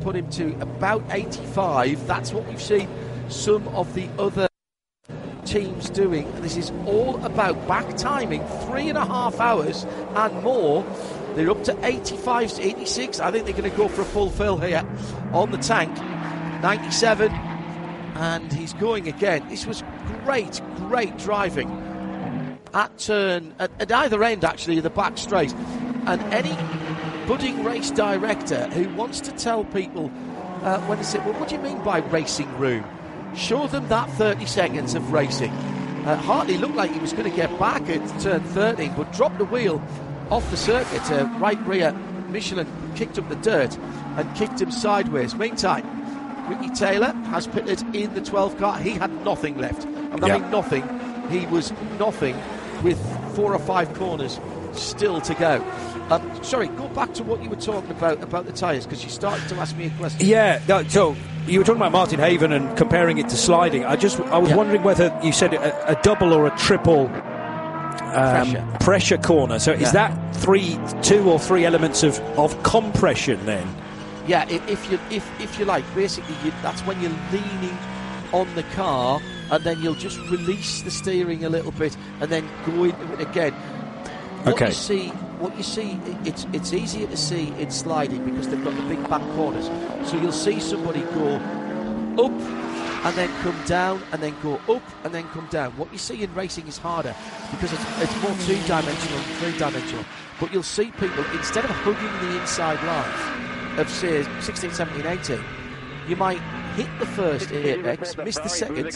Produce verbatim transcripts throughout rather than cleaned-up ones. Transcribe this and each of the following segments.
put him to about eighty-five. That's what we've seen some of the other teams doing. This is all about back timing, three and a half hours and more. They're up to eighty-five, eighty-six. I think they're going to go for a full fill here on the tank. ninety-seven, and he's going again. This was great, great driving at turn, at, at either end actually of the back straight. And any budding race director who wants to tell people uh, when they say, well, what do you mean by racing room? Show them that thirty seconds of racing. Uh, Hartley looked like he was going to get back at turn thirteen, but dropped the wheel off the circuit. Uh, right rear Michelin kicked up the dirt and kicked him sideways. Meantime, Ricky Taylor has pitted in the twelve car. He had nothing left. I mean, yeah. nothing. He was nothing with four or five corners still to go. Um, sorry, go back to what you were talking about, about the tyres, because you started to ask me a question. Yeah, no, so you were talking about Martin Haven and comparing it to sliding. I just, I was yeah. wondering whether you said a, a double or a triple um, pressure. pressure corner. So yeah. is that three, two or three elements of, of compression then? Yeah, if you if if you like, basically you, that's when you're leaning on the car, and then you'll just release the steering a little bit, and then go into it again. What okay. you see, what you see, it's it's easier to see in sliding because they've got the big back corners. So you'll see somebody go up and then come down, and then go up and then come down. What you see in racing is harder because it's, it's more two-dimensional than three-dimensional. But you'll see people, instead of hugging the inside line of say sixteen, seventeen, eighteen, you might hit the first apex, miss the second.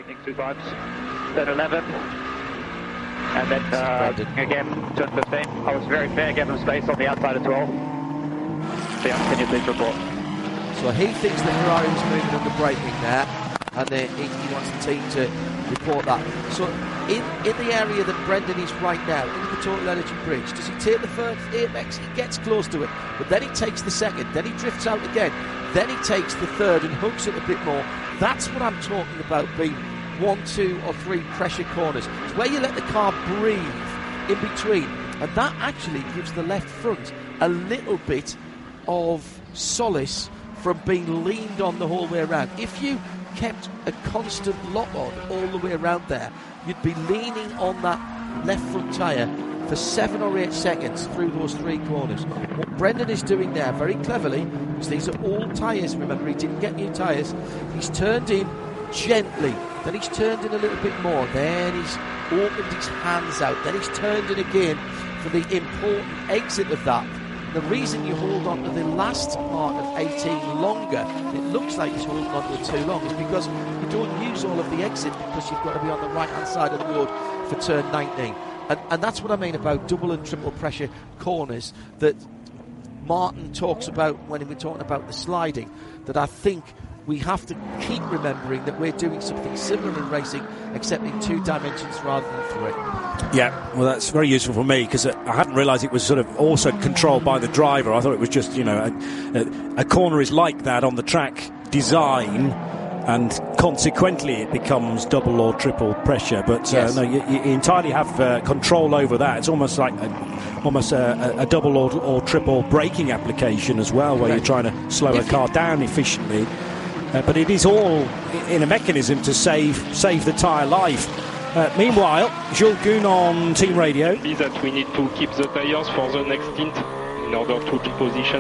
Then eleven, and then uh, again turn fifteen. I was very fair, gave him space on the outside of twelve. So yeah, can you please report? So he thinks that Ferrari was moving under braking there, and then he, he wants the team to report that. So in, in the area that Brendan is right now, in the Total Energy Bridge, does he take the first apex? He gets close to it, but then he takes the second, then he drifts out again, then he takes the third and hooks it a bit more. That's what I'm talking about being one, two or three pressure corners. It's where you let the car breathe in between, and that actually gives the left front a little bit of solace from being leaned on the whole way around. If you kept a constant lock on all the way around there, you'd be leaning on that left front tyre for seven or eight seconds through those three corners. What Brendan is doing there very cleverly, because these are all tyres, remember, he didn't get new tyres, he's turned in gently, then he's turned in a little bit more, then he's opened his hands out, then he's turned in again for the important exit of that. The reason you hold on to the last part of eighteen longer, it looks like he's holding on to it too long, is because you don't use all of the exit because you've got to be on the right hand side of the road for turn nineteen. And, and that's what I mean about double and triple pressure corners that Martin talks about when we're talking about the sliding, that I think we have to keep remembering that we're doing something similar in racing, except in two dimensions rather than three. Yeah, well, that's very useful for me because I hadn't realised it was sort of also controlled by the driver. I thought it was just, you know, a, a, a corner is like that on the track design, and consequently it becomes double or triple pressure. But yes. uh, no, you, you entirely have uh, control over that. It's almost like a, almost a, a double or, or triple braking application as well, where okay. you're trying to slow if a car down efficiently. Uh, but it is all in a mechanism to save save the tyre life. Uh, meanwhile, Jules Kuhn on team radio. That we need to keep the tyres for the next stint in order to keep position.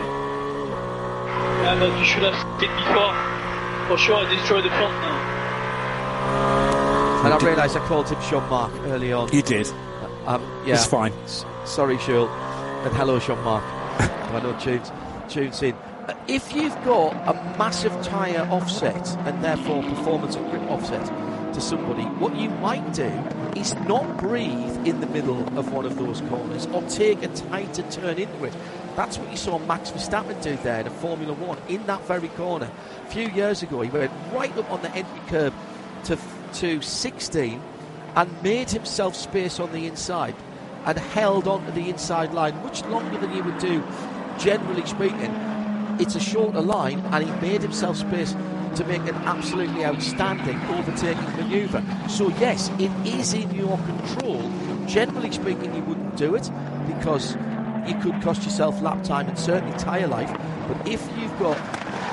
Yeah, but you should have said it before. For sure, I destroyed the front now. And I realised I called him Sean Mark early on. You did. Um, yeah. It's fine. S- sorry, Jules. And hello, Sean Mark. I know tunes, tunes in. If you've got a massive tyre offset and therefore performance and grip offset to somebody, what you might do is not breathe in the middle of one of those corners or take a tighter turn into it. That's what you saw Max Verstappen do there in a Formula One, in that very corner. A few years ago, he went right up on the entry curb to, to sixteen and made himself space on the inside and held on to the inside line much longer than you would do, generally speaking. It's a shorter line, and he made himself space to make an absolutely outstanding overtaking manoeuvre. So yes, it is in your control. Generally speaking, you wouldn't do it because you could cost yourself lap time and certainly tyre life. But if you've got